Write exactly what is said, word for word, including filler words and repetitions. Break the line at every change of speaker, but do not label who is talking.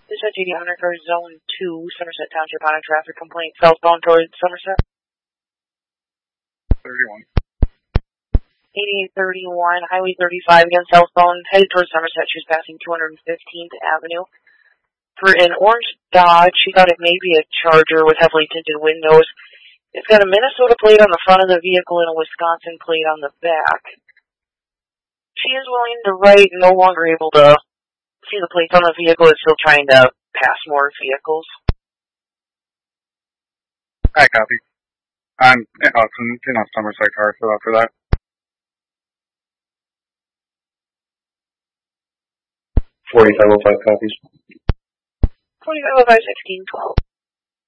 This is J D Honor for Zone two, Somerset Township on a traffic complaint, southbound towards Somerset.
thirty-one.
eighty-eight thirty-one, Highway thirty-five, again southbound, headed towards Somerset. She was passing two hundred fifteenth Avenue. For an orange Dodge, she thought it may be a Charger with heavily tinted windows. It's got a Minnesota plate on the front of the vehicle and a Wisconsin plate on the back. She is willing to write, no longer able to see the plates on the vehicle, is still trying to pass more vehicles.
I copy. I'm in Austin, in a Somerset car, so after that.
forty-five oh five copies.
forty-five oh five, sixteen twelve.